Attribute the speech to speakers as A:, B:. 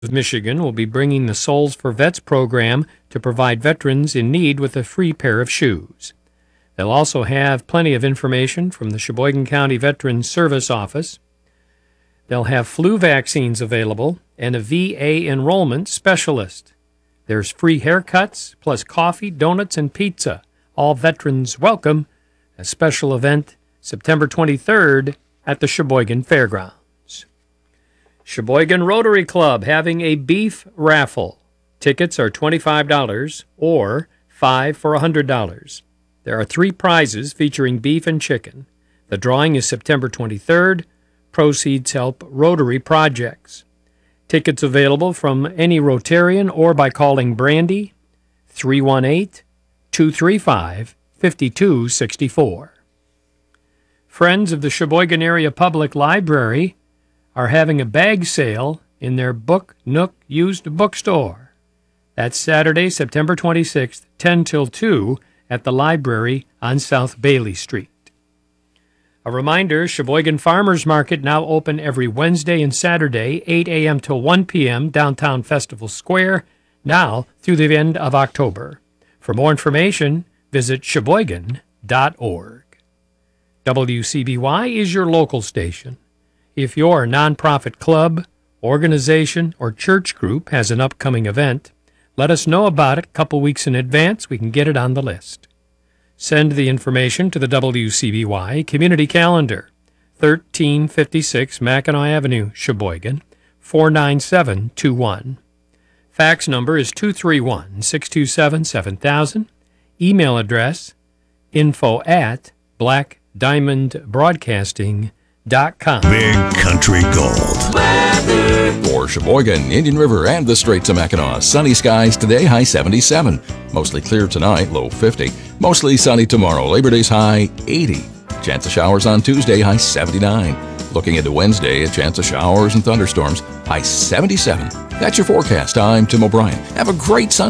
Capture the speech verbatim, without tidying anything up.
A: of Michigan will be bringing the Souls for Vets program to provide veterans in need with a free pair of shoes. They'll also have plenty of information from the Sheboygan County Veterans Service Office. They'll have flu vaccines available and a V A enrollment specialist. There's free haircuts, plus coffee, donuts, and pizza. All veterans welcome. A special event September twenty-third at the Sheboygan Fairgrounds. Sheboygan Rotary Club having a beef raffle. Tickets are twenty-five dollars or five for one hundred dollars. There are three prizes featuring beef and chicken. The drawing is September twenty-third. Proceeds help Rotary projects. Tickets available from any Rotarian or by calling Brandy three one eight, two three five, five two six four. Friends of the Sheboygan Area Public Library are having a bag sale in their Book Nook used bookstore. That's Saturday, September twenty-sixth, ten till two at the library on South Bailey Street. A reminder, Sheboygan Farmers Market now open every Wednesday and Saturday, eight a.m. till one p.m. downtown Festival Square, now through the end of October. For more information, visit sheboygan dot org. W C B Y is your local station. If your nonprofit club, organization, or church group has an upcoming event, let us know about it a couple weeks in advance. We can get it on the list. Send the information to the W C B Y Community Calendar, thirteen fifty-six Mackinac Avenue, Sheboygan, four nine seven two one. Fax number is two three one, six two seven, seven thousand. Email address, info at black diamond broadcasting dot com.
B: Big Country Gold.
C: Weather. For Sheboygan, Indian River, and the Straits of Mackinac. Sunny skies today, high seventy-seven. Mostly clear tonight, low fifty. Mostly sunny tomorrow, Labor Day's high eighty. Chance of showers on Tuesday, high seventy-nine. Looking into Wednesday, a chance of showers and thunderstorms, high seventy-seven. That's your forecast. I'm Tim O'Brien. Have a great Sunday.